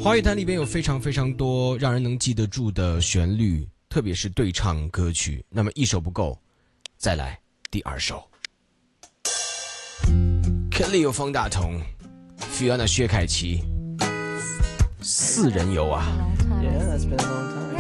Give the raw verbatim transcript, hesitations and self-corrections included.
华语坛里边有非常非常多让人能记得住的旋律，特别是对唱歌曲。那么一首不够，再来第二首。Kelly 方大同 ，Fiona 薛凯琪，四人游啊。 Yeah, that's been a long time.